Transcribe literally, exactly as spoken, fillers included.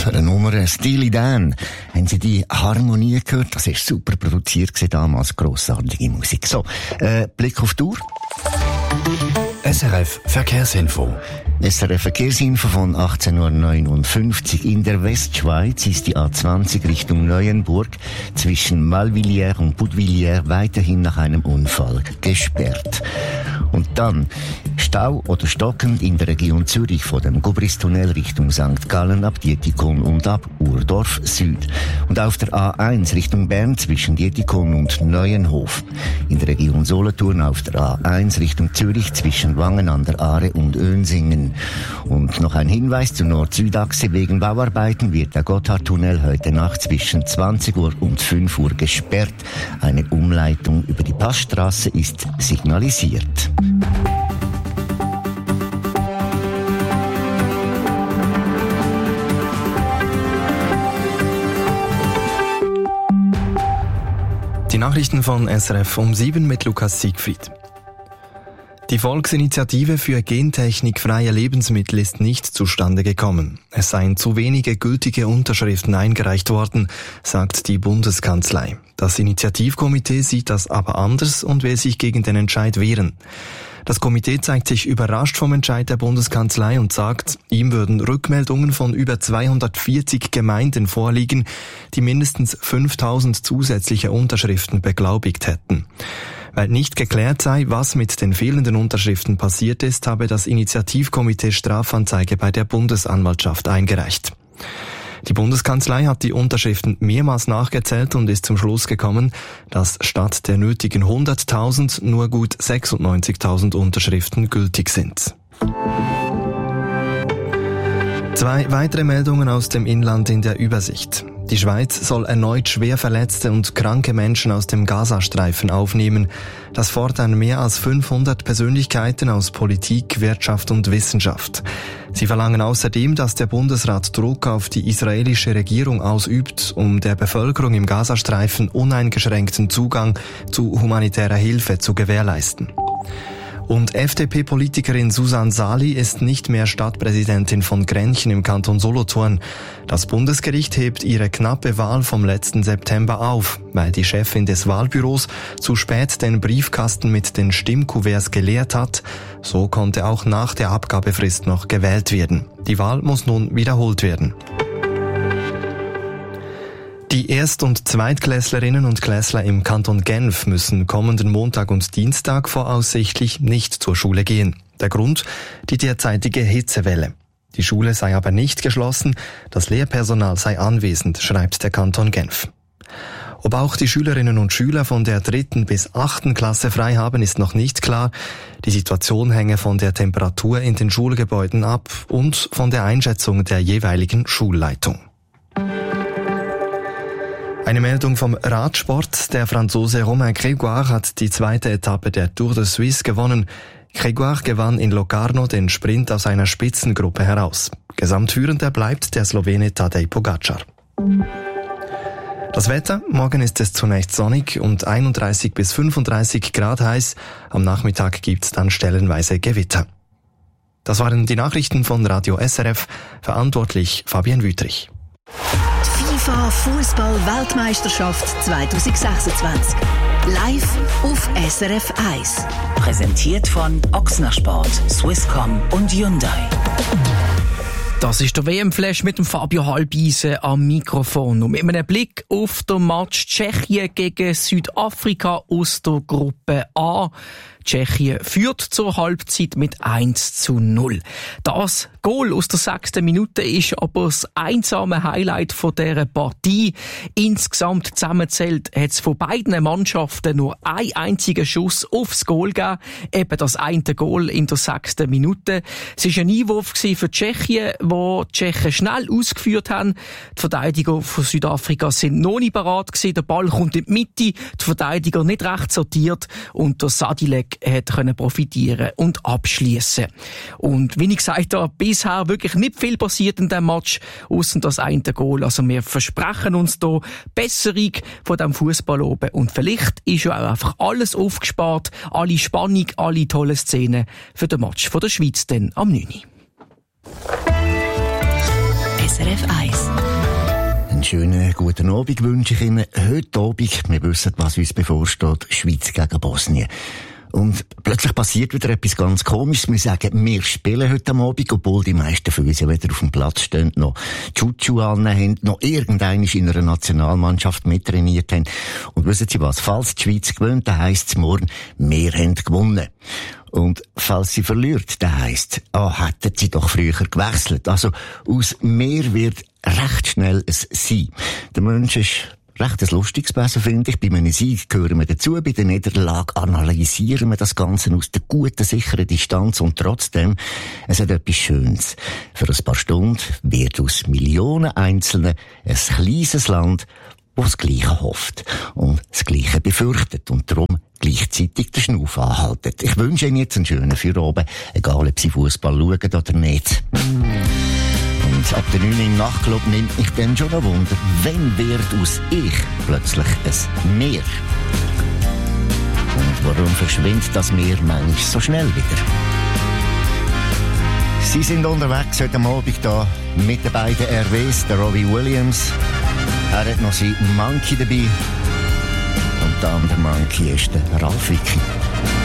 für eine Nummer. Steely Dan. Haben Sie die Harmonie gehört? Das war super produziert damals. Grossartige Musik. So, äh, Blick auf die Uhr. S R F Verkehrsinfo. S R F Verkehrsinfo von achtzehn Uhr neunundfünfzig. In der Westschweiz ist die A zwanzig Richtung Neuenburg zwischen Malvilliers und Budvilliers weiterhin nach einem Unfall gesperrt. Und dann Stau oder stockend in der Region Zürich von dem Gubristunnel Richtung Sankt Gallen ab Dietikon und ab Urdorf Süd. Und auf der A eins Richtung Bern zwischen Dietikon und Neuenhof. In der Region Solothurn auf der A eins Richtung Zürich zwischen Wangen an der Aare und Önsingen. Und noch ein Hinweis zur Nord-Süd-Achse. Wegen Bauarbeiten wird der Gotthardtunnel heute Nacht zwischen zwanzig Uhr und fünf Uhr gesperrt. Eine Umleitung über die Passstraße ist signalisiert. Die Nachrichten von S R F um sieben mit Lukas Siegfried. Die Volksinitiative für gentechnikfreie Lebensmittel ist nicht zustande gekommen. Es seien zu wenige gültige Unterschriften eingereicht worden, sagt die Bundeskanzlei. Das Initiativkomitee sieht das aber anders und will sich gegen den Entscheid wehren. Das Komitee zeigt sich überrascht vom Entscheid der Bundeskanzlei und sagt, ihm würden Rückmeldungen von über zweihundertvierzig Gemeinden vorliegen, die mindestens fünftausend zusätzliche Unterschriften beglaubigt hätten. Weil nicht geklärt sei, was mit den fehlenden Unterschriften passiert ist, habe das Initiativkomitee Strafanzeige bei der Bundesanwaltschaft eingereicht. Die Bundeskanzlei hat die Unterschriften mehrmals nachgezählt und ist zum Schluss gekommen, dass statt der nötigen hunderttausend nur gut sechsundneunzigtausend Unterschriften gültig sind. Zwei weitere Meldungen aus dem Inland in der Übersicht. Die Schweiz soll erneut schwer verletzte und kranke Menschen aus dem Gazastreifen aufnehmen. Das fordern mehr als fünfhundert Persönlichkeiten aus Politik, Wirtschaft und Wissenschaft. Sie verlangen außerdem, dass der Bundesrat Druck auf die israelische Regierung ausübt, um der Bevölkerung im Gazastreifen uneingeschränkten Zugang zu humanitärer Hilfe zu gewährleisten. Und F D P-Politikerin Susanne Sali ist nicht mehr Stadtpräsidentin von Grenchen im Kanton Solothurn. Das Bundesgericht hebt ihre knappe Wahl vom letzten September auf, weil die Chefin des Wahlbüros zu spät den Briefkasten mit den Stimmkuverts geleert hat. So konnte auch nach der Abgabefrist noch gewählt werden. Die Wahl muss nun wiederholt werden. Die Erst- und Zweitklässlerinnen und Klässler im Kanton Genf müssen kommenden Montag und Dienstag voraussichtlich nicht zur Schule gehen. Der Grund? Die derzeitige Hitzewelle. Die Schule sei aber nicht geschlossen, das Lehrpersonal sei anwesend, schreibt der Kanton Genf. Ob auch die Schülerinnen und Schüler von der dritten bis achten Klasse frei haben, ist noch nicht klar. Die Situation hänge von der Temperatur in den Schulgebäuden ab und von der Einschätzung der jeweiligen Schulleitung. Eine Meldung vom Radsport. Der Franzose Romain Grégoire hat die zweite Etappe der Tour de Suisse gewonnen. Grégoire gewann in Locarno den Sprint aus einer Spitzengruppe heraus. Gesamtführender bleibt der Slowene Tadej Pogacar. Das Wetter. Morgen ist es zunächst sonnig und einunddreißig bis fünfunddreißig Grad heiß. Am Nachmittag gibt's dann stellenweise Gewitter. Das waren die Nachrichten von Radio S R F. Verantwortlich Fabian Wüthrich. FIFA Fußball-Weltmeisterschaft zwanzig sechsundzwanzig. Live auf S R F eins. Präsentiert von Ochsner Sport, Swisscom und Hyundai. Das ist der W M-Flash mit dem Fabio Halbeisen am Mikrofon. Und mit einem Blick auf den Match Tschechien gegen Südafrika aus der Gruppe A. Tschechien führt zur Halbzeit mit eins zu null. Das Goal aus der sechsten Minute ist aber das einsame Highlight von dieser Partie. Insgesamt zusammenzählt hat es von beiden Mannschaften nur einen einzigen Schuss aufs Goal gegeben. Eben das eine Goal in der sechsten Minute. Es war ein Einwurf für Tschechien, wo die Tschechen schnell ausgeführt haben. Die Verteidiger von Südafrika sind noch nicht bereit gewesen. Der Ball kommt in die Mitte, die Verteidiger nicht recht sortiert und der Sadilek hat können profitieren und abschließen. Und wie ich gesagt habe, bisher wirklich nicht viel passiert in diesem Match, ausser das eine Goal. Also wir versprechen uns da Besserung von diesem Fußball oben. Und vielleicht ist ja auch einfach alles aufgespart, alle Spannung, alle tolle Szenen für den Match von der Schweiz dann am neunten S R F eins schönen guten Abend wünsche ich Ihnen. Heute Abend, wir wissen, was uns bevorsteht, Schweiz gegen Bosnien. Und plötzlich passiert wieder etwas ganz Komisches. Wir sagen, wir spielen heute Abend, obwohl die meisten von uns ja wieder auf dem Platz stehen, noch Chuchu anhaben, noch irgendeiner in einer Nationalmannschaft mittrainiert haben. Und wissen Sie was? Falls die Schweiz gewinnt, dann heisst es morgen, wir haben gewonnen. Und falls sie verliert, dann heisst es, ah, hätten sie doch früher gewechselt. Also, aus mehr wird recht schnell ein Sie. Der Mensch ist recht ein lustiges Wesen, finde ich. Bei einem Sieg gehören wir dazu, bei der Niederlage analysieren wir das Ganze aus der guten, sicheren Distanz und trotzdem, es hat etwas Schönes. Für ein paar Stunden wird aus Millionen Einzelnen ein kleines Land, das das Gleiche hofft und das Gleiche befürchtet und darum gleichzeitig den Schnuff anhaltet. Ich wünsche Ihnen jetzt einen schönen Feierabend, egal ob Sie Fußball schauen oder nicht. Und ab der neun im Nachtclub nimmt mich dann schon ein Wunder, wenn wird aus Ich plötzlich ein Meer? Und warum verschwindet das Meer manchmal so schnell wieder? Sie sind unterwegs heute Abend hier mit den beiden R Ws, der Robbie Williams. Er hat noch seinen Monkey dabei. Und der andere Monkey ist der Ralf Wicki.